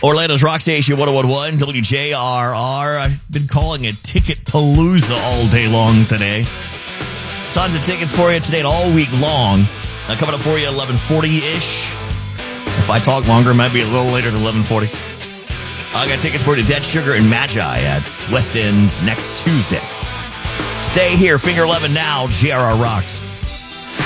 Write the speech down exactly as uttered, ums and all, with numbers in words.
Orlando's Rock Station one oh one point one, W J R R. I've been calling it Ticket Palooza all day long today. Tons of tickets for you today and all week long. Now coming up for you eleven forty-ish. If I talk longer, it might be a little later than eleven forty. I got tickets for you to Dead Sugar and Magi at West End next Tuesday. Stay here, Finger eleven now, J R R Rocks.